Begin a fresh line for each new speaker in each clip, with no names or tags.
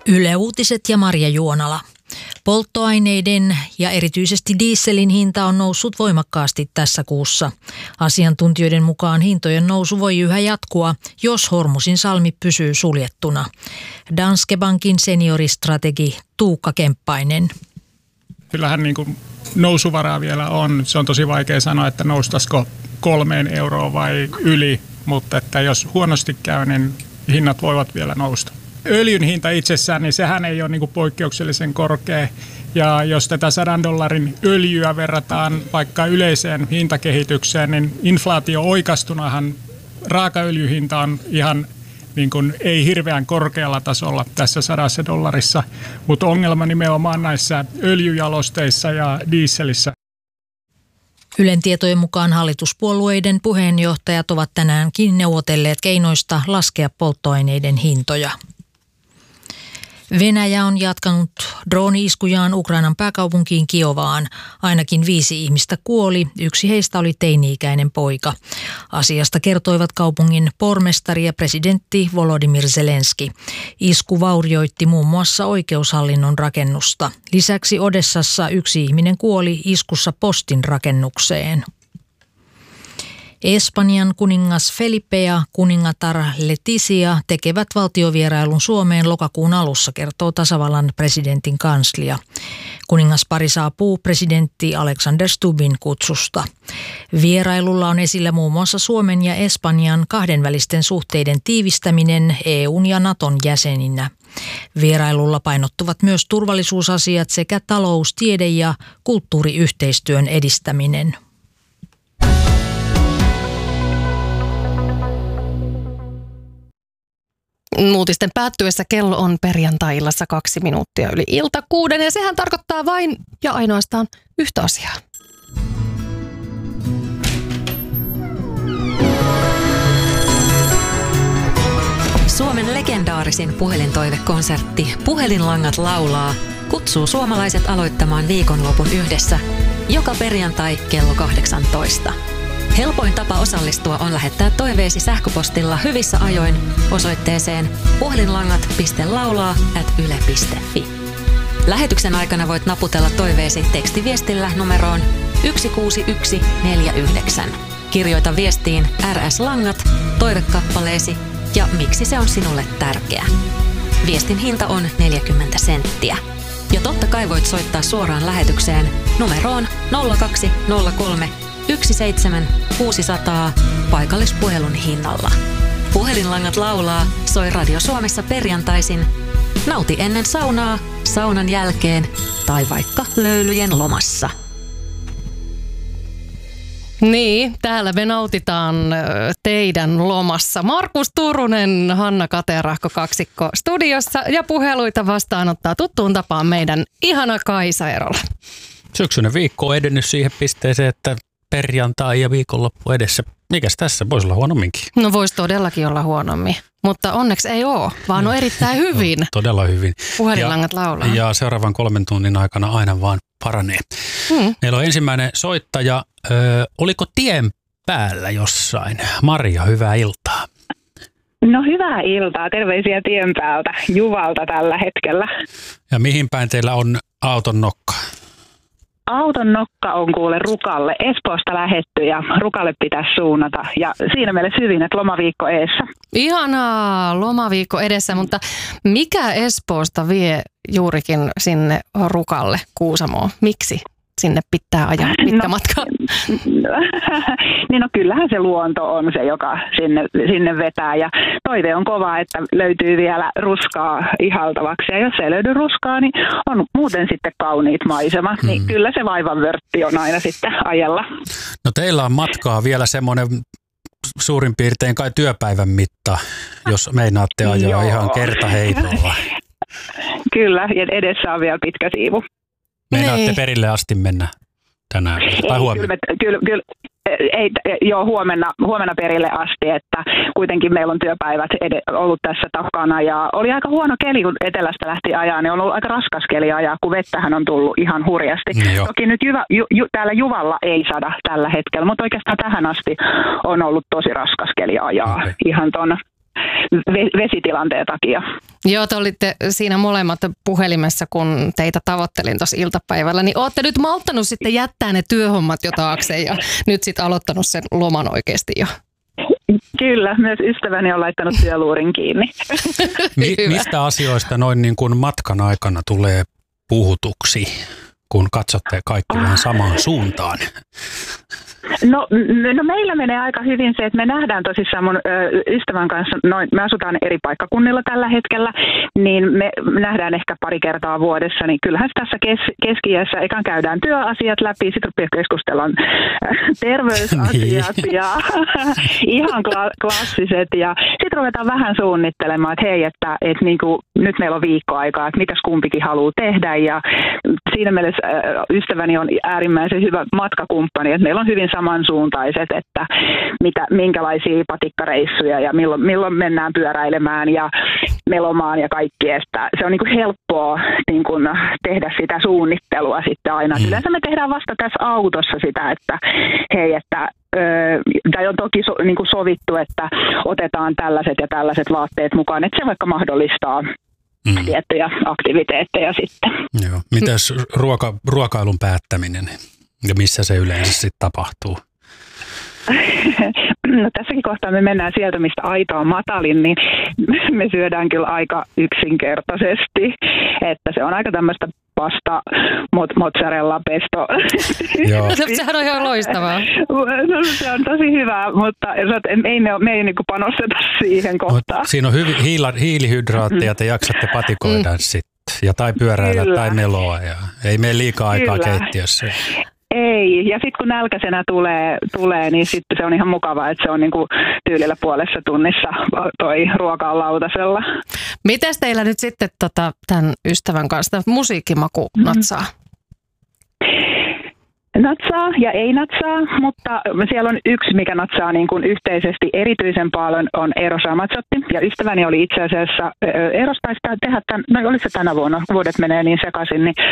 Yle Uutiset ja Marja Juonala. Polttoaineiden ja erityisesti dieselin hinta on noussut voimakkaasti tässä kuussa. Asiantuntijoiden mukaan hintojen nousu voi yhä jatkua, jos Hormusin salmi pysyy suljettuna. Danske Bankin senioristrategi Tuukka Kemppainen.
Kyllähän nousuvaraa vielä on. Se on tosi vaikea sanoa, että noustaisiko 3 euroa vai yli, mutta että jos huonosti käy, niin hinnat voivat vielä nousta. Öljyn hinta itsessään, niin sehän ei ole poikkeuksellisen korkea. Ja jos tätä $100 öljyä verrataan vaikka yleiseen hintakehitykseen, niin inflaatio oikastunahan raakaöljyhinta on ihan ei hirveän korkealla tasolla tässä $100, mutta ongelma nimenomaan näissä öljyjalosteissa ja dieselissä.
Ylen tietojen mukaan hallituspuolueiden puheenjohtajat ovat tänäänkin neuvotelleet keinoista laskea polttoaineiden hintoja. Venäjä on jatkanut drooni-iskujaan Ukrainan pääkaupunkiin Kiovaan. Ainakin 5 ihmistä kuoli, 1 heistä oli teini-ikäinen poika. Asiasta kertoivat kaupungin pormestari ja presidentti Volodymyr Zelenski. Isku vaurioitti muun muassa oikeushallinnon rakennusta. Lisäksi Odessassa 1 ihminen kuoli iskussa postin rakennukseen. Espanjan kuningas Felipe ja kuningatar Letizia tekevät valtiovierailun Suomeen lokakuun alussa, kertoo tasavallan presidentin kanslia. Kuningaspari saapuu presidentti Alexander Stubbin kutsusta. Vierailulla on esillä muun muassa Suomen ja Espanjan kahdenvälisten suhteiden tiivistäminen EUn ja Naton jäseninä. Vierailulla painottuvat myös turvallisuusasiat sekä talous-, tiede- ja kulttuuriyhteistyön edistäminen.
Uutisten päättyessä kello on perjantai-illassa 2 minuuttia yli 6, ja sehän tarkoittaa vain ja ainoastaan yhtä asiaa.
Suomen legendaarisin puhelintoivekonsertti Puhelinlangat laulaa kutsuu suomalaiset aloittamaan viikonlopun yhdessä joka perjantai kello 18. Helpoin tapa osallistua on lähettää toiveesi sähköpostilla hyvissä ajoin osoitteeseen puhelinlangat.laulaa@yle.fi. Lähetyksen aikana voit naputella toiveesi tekstiviestillä numeroon 16149. Kirjoita viestiin RS Langat, toivekappaleesi ja miksi se on sinulle tärkeä. Viestin hinta on 40 senttiä. Ja totta kai voit soittaa suoraan lähetykseen numeroon 0203 17600 paikallispuhelun hinnalla. Puhelinlangat laulaa soi Radio Suomessa perjantaisin. Nauti ennen saunaa, saunan jälkeen tai vaikka löylyjen lomassa.
Niin, täällä me nautitaan teidän lomassa. Markus Turunen, Hanna Katerahko kaksikko studiossa ja puheluita vastaanottaa tuttuun tapaan meidän ihana Kaisa Erola.
Syksyinen viikko on edennyt siihen pisteeseen, että perjantai ja viikonloppu edessä. Mikäs tässä? Voisi olla huonomminkin.
No voisi todellakin olla huonommin, mutta onneksi ei ole, vaan on erittäin hyvin.
No, todella hyvin.
Puhelinlangat laulaa.
Ja seuraavan 3 tunnin aikana aina vaan paranee. Meillä on ensimmäinen soittaja. Oliko tien päällä jossain? Marja, hyvää iltaa.
No hyvää iltaa. Terveisiä tien päältä Juvalta tällä hetkellä.
Ja mihin päin teillä on auton nokka?
Auton nokka on kuule Rukalle. Espoosta lähetty ja Rukalle pitäisi suunnata. Ja siinä mielessä hyvin, että lomaviikko eessä.
Ihanaa, lomaviikko edessä, mutta mikä Espoosta vie juurikin sinne Rukalle Kuusamoon? Miksi sinne pitää ajaa pitkä matka?
Niin kyllähän se luonto on se, joka sinne vetää. Ja toive on kova, että löytyy vielä ruskaa ihaltavaksi. Ja jos ei löydy ruskaa, niin on muuten sitten kauniit maisemat. Niin kyllä se vaivan vörtti on aina sitten ajella.
No teillä on matkaa vielä semmoinen suurin piirtein kai työpäivän mitta, jos meinaatte ajaa ihan kertaheitolla.
Kyllä, ja edessä on vielä pitkä siivu.
Meinaatte perille asti mennä tänään tai huomenna?
Kyllä, huomenna perille asti, että kuitenkin meillä on työpäivät ollut tässä takana ja oli aika huono keli, kun etelästä lähti ajaa, niin on ollut aika raskas keli ajaa, kun vettähän on tullut ihan hurjasti. Toki nyt täällä Juvalla ei sada tällä hetkellä, mutta oikeastaan tähän asti on ollut tosi raskas keli ajaa ihan ton vesitilanteen takia.
Joo, te olitte siinä molemmat puhelimessa, kun teitä tavoittelin tuossa iltapäivällä, niin ootte nyt malttanut sitten jättää ne työhommat jo taakse ja nyt sitten aloittanut sen loman oikeasti jo.
Kyllä, myös ystäväni on laittanut työluurin kiinni.
Mistä asioista noin niin kuin matkan aikana tulee puhutuksi, kun katsotte kaikki vähän samaan suuntaan?
No meillä menee aika hyvin se, että me nähdään tosissaan mun ystävän kanssa, me asutaan eri paikkakunnilla tällä hetkellä, niin me nähdään ehkä pari kertaa vuodessa, niin kyllähän tässä keski-iässä ekan käydään työasiat läpi, sitten keskustellaan terveysasiat ja ihan klassiset ja sitten ruvetaan vähän suunnittelemaan, että hei, että niin kuin, nyt meillä on viikkoaikaa, että mitäs kumpikin haluaa tehdä ja siinä mielessä ystäväni on äärimmäisen hyvä matkakumppani, että meillä on hyvin samansuuntaiset, että minkälaisia patikkareissuja ja milloin mennään pyöräilemään ja melomaan ja kaikki, että se on niin kuin helppoa niin kuin tehdä sitä suunnittelua sitten aina. Yleensä me tehdään vasta tässä autossa sitä, että hei, että tai on toki niin kuin sovittu, että otetaan tällaiset ja tällaiset vaatteet mukaan, että se vaikka mahdollistaa tiettyjä aktiviteetteja sitten.
Joo. Mitäs ruokailun päättäminen ja missä se yleensä sitten tapahtuu?
No tässäkin kohtaa me mennään sieltä, mistä aita on matalin, niin me syödään kyllä aika yksinkertaisesti, että se on aika tämmöistä pasta, mozzarella, pesto.
Joo. Sehän on ihan loistavaa.
No, se on tosi hyvää, mutta me ei niinku panosteta siihen kohtaan.
Siinä on hiilihydraatteja, te jaksatte patikoida sitten, ja tai pyöräillä kyllä. Tai meloa, ja ei mene liikaa aikaa kyllä. Keittiössä.
Ei, ja sitten kun nälkäisenä tulee, niin sitten se on ihan mukavaa, että se on niinku tyylillä puolessa tunnissa toi ruoka on lautasella.
Mites teillä nyt sitten tämän ystävän kanssa musiikkimaku natsaa?
Natsaa ja ei natsaa, mutta siellä on yksi, mikä natsaa niin kuin yhteisesti erityisen paljon, on Eros Ramazzotti. Ja ystäväni oli itse asiassa, Eros taisi tehdä, oliko se tänä vuonna, vuodet menee niin sekaisin, niin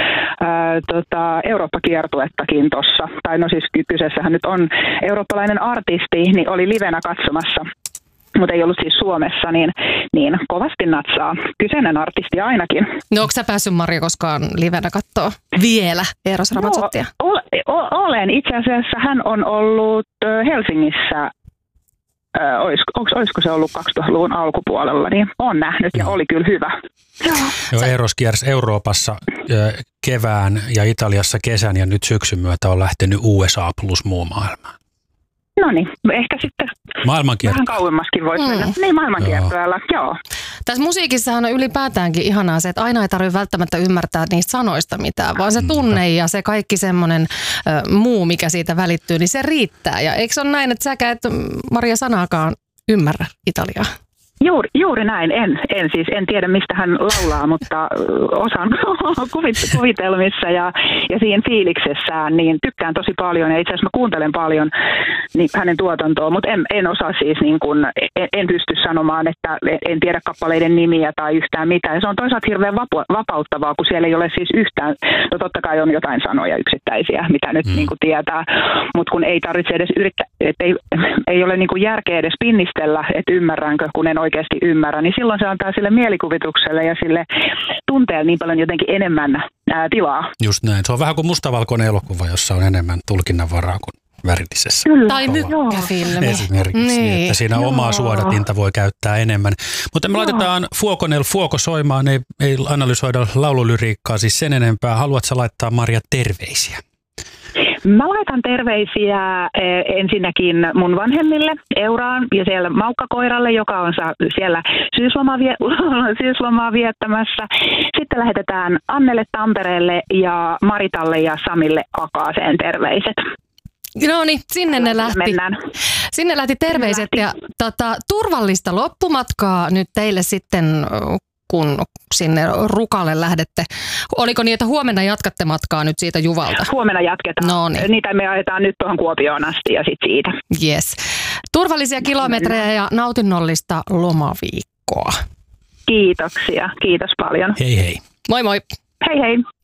Eurooppa-kiertuettakin tuossa. Tai no siis kyseessähän nyt on eurooppalainen artisti, niin oli livenä katsomassa. Mutta ei ollut siis Suomessa, niin kovasti natsaa. Kyseinen artisti ainakin.
No onko sä päässyt, Maria, koskaan livenä katsoa vielä Eros Ramazzottia?
Olen. Itse asiassa hän on ollut Helsingissä, olisiko se ollut 2000-luvun alkupuolella, niin on nähnyt ja oli kyllä hyvä.
Joo, Eros kiersi Euroopassa kevään ja Italiassa kesän ja nyt syksyn myötä on lähtenyt USA plus muu maailma.
No niin, ehkä sitten vähän kauemmaskin voisi mennä. Niin, maailmankiertoilla, joo.
Tässä musiikissahan on ylipäätäänkin ihanaa se, että aina ei tarvitse välttämättä ymmärtää niistä sanoista mitään, vaan se tunne ja se kaikki semmoinen muu, mikä siitä välittyy, niin se riittää. Ja eikö se ole näin, että säkään et Maria sanaakaan ymmärrä italiaa?
Juuri näin. En tiedä mistä hän laulaa, mutta osaan kuvitelmissa ja siinä fiiliksessään niin tykkään tosi paljon ja itse asiassa mä kuuntelen paljon niin hänen tuotantoa, mutta en osaa siis niin kuin, en pysty sanomaan, että en tiedä kappaleiden nimiä tai yhtään mitään. Ja se on toisaalta hirveän vapauttavaa, kun siellä ei ole siis yhtään, no totta kai on jotain sanoja yksittäisiä, mitä nyt niin kuin tietää, mutta kun ei tarvitse edes yrittää, että ei ole niin kuin järkeä edes pinnistellä, että ymmärränkö, kun en oikeasti ymmärrä, niin silloin se antaa sille mielikuvitukselle ja sille tunteelle niin paljon jotenkin enemmän tilaa.
Just näin. Se on vähän kuin mustavalkoinen elokuva, jossa on enemmän tulkinnanvaraa kuin värillisessä.
Kyllä. Tai mykkäfilmi.
Esimerkiksi, niin. Että siinä omaa suodatinta voi käyttää enemmän. Mutta me laitetaan Fuokonel Fuoko soimaan, ei analysoida laululyriikkaa siis sen enempää. Haluatko laittaa, Maria, terveisiä?
Mä laitan terveisiä ensinnäkin mun vanhemmille Euraan ja siellä Maukkakoiralle, joka on siellä syyslomaa viettämässä. Sitten lähetetään Annelle Tampereelle ja Maritalle ja Samille Akaaseen terveiset.
No niin, sinne ne lähti. Mennään. Sinne lähti terveiset ja turvallista loppumatkaa nyt teille sitten, kun sinne Rukalle lähdette. Oliko niin, että huomenna jatkatte matkaa nyt siitä Juvalta?
Huomenna jatketaan.
No niin.
Niitä me ajetaan nyt tuohon Kuopioon asti ja sitten siitä.
Yes. Turvallisia kilometrejä ja nautinnollista lomaviikkoa.
Kiitoksia. Kiitos paljon.
Hei hei.
Moi moi.
Hei hei.